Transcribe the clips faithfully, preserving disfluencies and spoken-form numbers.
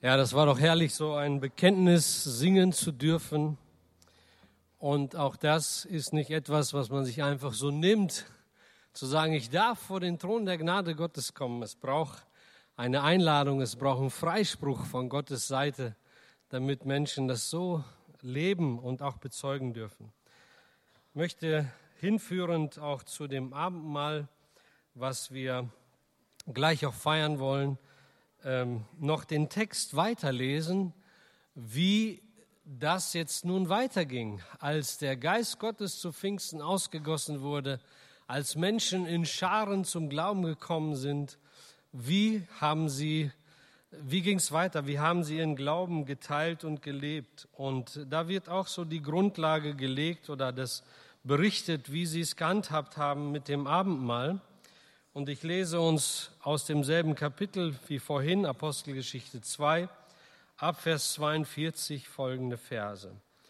Ja, das war doch herrlich, so ein Bekenntnis singen zu dürfen. Und auch das ist nicht etwas, was man sich einfach so nimmt, zu sagen, ich darf vor den Thron der Gnade Gottes kommen. Es braucht eine Einladung, es braucht einen Freispruch von Gottes Seite, damit Menschen das so leben und auch bezeugen dürfen. Ich möchte hinführend auch zu dem Abendmahl, was wir gleich auch feiern wollen, ähm, noch den Text weiterlesen, wie das jetzt nun weiterging, als der Geist Gottes zu Pfingsten ausgegossen wurde, als Menschen in Scharen zum Glauben gekommen sind. Wie haben sie, wie ging es weiter? Wie haben sie ihren Glauben geteilt und gelebt? Und da wird auch so die Grundlage gelegt oder das berichtet, wie sie es gehandhabt haben mit dem Abendmahl. Und ich lese uns aus demselben Kapitel wie vorhin, Apostelgeschichte zwei, ab Vers zweiundvierzig folgende Verse.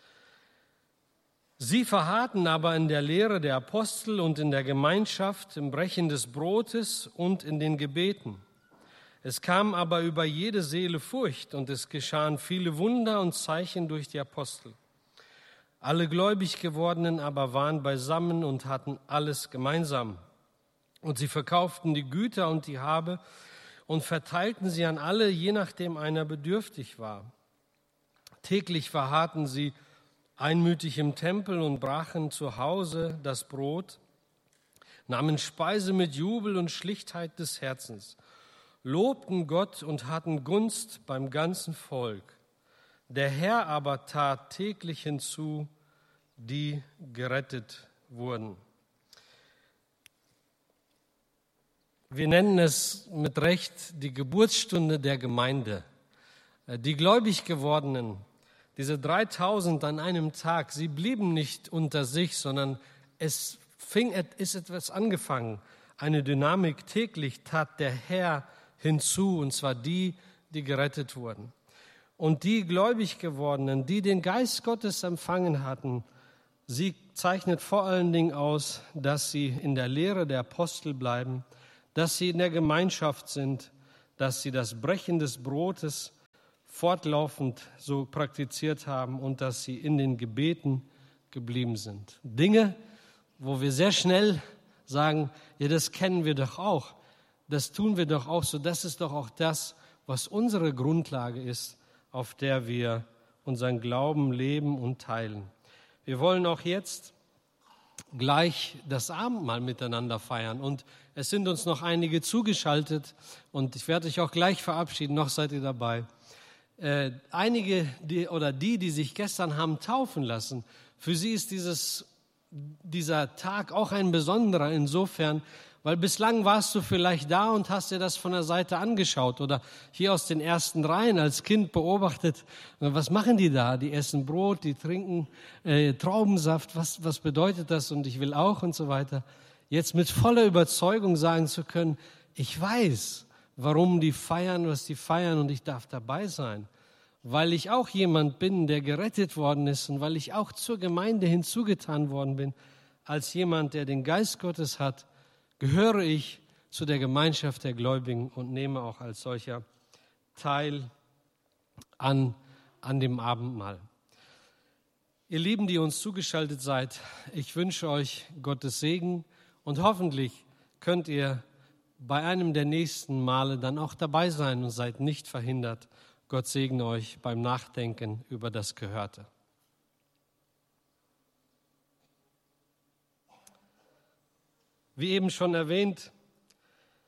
Sie verharrten aber in der Lehre der Apostel und in der Gemeinschaft, im Brechen des Brotes und in den Gebeten. Es kam aber über jede Seele Furcht, und es geschahen viele Wunder und Zeichen durch die Apostel. Alle gläubig gewordenen aber waren beisammen und hatten alles gemeinsam. Und sie verkauften die Güter und die Habe und verteilten sie an alle, je nachdem einer bedürftig war. Täglich verharrten sie einmütig im Tempel und brachen zu Hause das Brot, nahmen Speise mit Jubel und Schlichtheit des Herzens, lobten Gott und hatten Gunst beim ganzen Volk. Der Herr aber tat täglich hinzu, die gerettet wurden. Wir nennen es mit Recht die Geburtsstunde der Gemeinde. Die gläubig gewordenen, diese dreitausend an einem Tag, sie blieben nicht unter sich, sondern es fing, ist etwas angefangen. Eine Dynamik täglich tat der Herr hinzu, und zwar die, die gerettet wurden. Und die gläubig gewordenen, die den Geist Gottes empfangen hatten, sie zeichnet vor allen Dingen aus, dass sie in der Lehre der Apostel bleiben, dass sie in der Gemeinschaft sind, dass sie das Brechen des Brotes fortlaufend so praktiziert haben und dass sie in den Gebeten geblieben sind. Dinge, wo wir sehr schnell sagen, ja, das kennen wir doch auch, das tun wir doch auch so, das ist doch auch das, was unsere Grundlage ist, auf der wir unseren Glauben leben und teilen. Wir wollen auch jetzt gleich das Abendmahl miteinander feiern. Und es sind uns noch einige zugeschaltet und ich werde euch auch gleich verabschieden, noch seid ihr dabei. Äh, einige die, oder die, die sich gestern haben taufen lassen, für sie ist dieses, dieser Tag auch ein besonderer insofern, weil bislang warst du vielleicht da und hast dir das von der Seite angeschaut oder hier aus den ersten Reihen als Kind beobachtet. Was machen die da? Die essen Brot, die trinken äh, Traubensaft. Was, was bedeutet das? Und ich will auch und so weiter. Jetzt mit voller Überzeugung sagen zu können, ich weiß, warum die feiern, was die feiern, und ich darf dabei sein. Weil ich auch jemand bin, der gerettet worden ist und weil ich auch zur Gemeinde hinzugetan worden bin, als jemand, der den Geist Gottes hat, gehöre ich zu der Gemeinschaft der Gläubigen und nehme auch als solcher teil an, an dem Abendmahl. Ihr Lieben, die uns zugeschaltet seid, ich wünsche euch Gottes Segen und hoffentlich könnt ihr bei einem der nächsten Male dann auch dabei sein und seid nicht verhindert. Gott segne euch beim Nachdenken über das Gehörte. Wie eben schon erwähnt,